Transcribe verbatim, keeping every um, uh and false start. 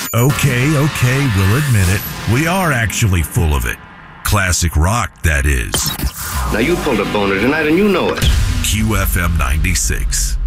Okay, okay, we'll admit it. We are actually full of it. Classic rock, that is. Now you pulled a boner tonight and you know it. Q F M ninety-six.